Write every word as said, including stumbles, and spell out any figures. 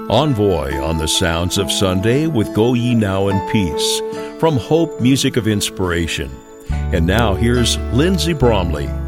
Envoy on the sounds of Sunday with Go Ye Now in Peace from Hope Music of Inspiration. And now here's Lindsay Bromley.